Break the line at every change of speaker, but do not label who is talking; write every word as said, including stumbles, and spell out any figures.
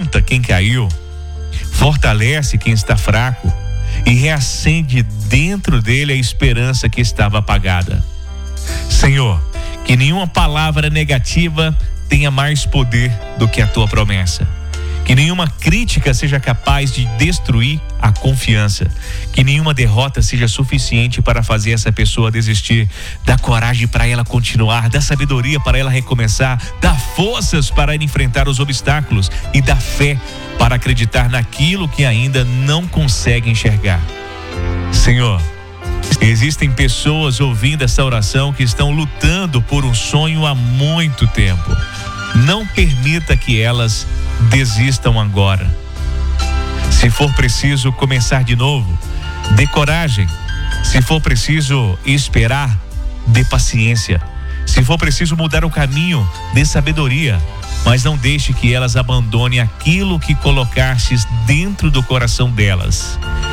levanta quem caiu, fortalece quem está fraco e reacende dentro dele a esperança que estava apagada. Senhor, que nenhuma palavra negativa tenha mais poder do que a tua promessa. Que nenhuma crítica seja capaz de destruir a confiança. Que nenhuma derrota seja suficiente para fazer essa pessoa desistir. Dá coragem para ela continuar, dá sabedoria para ela recomeçar, dá forças para ela enfrentar os obstáculos e dá fé para acreditar naquilo que ainda não consegue enxergar. Senhor, existem pessoas ouvindo essa oração que estão lutando por um sonho há muito tempo. Não permita que elas desistam agora. Se for preciso começar de novo, dê coragem. Se for preciso esperar, dê paciência. Se for preciso mudar o caminho, dê sabedoria. Mas não deixe que elas abandonem aquilo que colocastes dentro do coração delas.